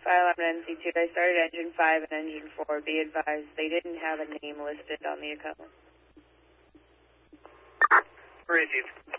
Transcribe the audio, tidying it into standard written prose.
file on NC2. I started engine 5 and engine 4. Be advised, they didn't have a name listed on the account. Where is it?